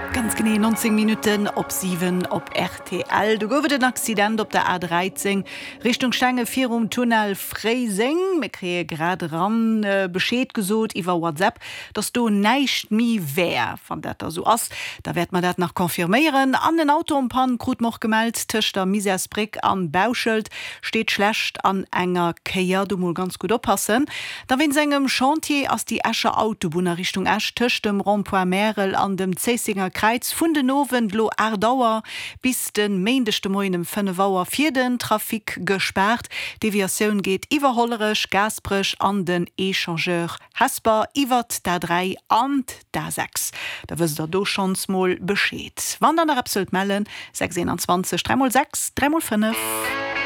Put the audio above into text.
Ganz genau 19 Minuten op 7 op RTL. Du gowe den Accident op der A13 Richtung Stange 4 Tunnel Freising. Me kree grad ran Bescheid gesot iwwer WhatsApp, dass du neicht mi wär van dat so ass. Da werd man dat nach konfirmieren. An den Autompan krut noch gemeldt Tisch der Misersbrick an Bauschild steht schlecht an enger Keier. Du muss ganz gut oppassen. Da wenn engem Chantier as die Escher Autobahn Richtung Esch Tisch dem Rond-Point Merel an dem Zesinger Kreuz vun den Nowen lo Ardauer bis den meindeste Moinem 5 Wauer 4 den Trafik gesperrt. Deviationun geht iwwerhollerisch gasbrisch an den Echangeur Hasper iwwer der 3 an der 6. Da wirst der do schons mal beschéet. Wann dann absolut mellen 621 3x6 3x5.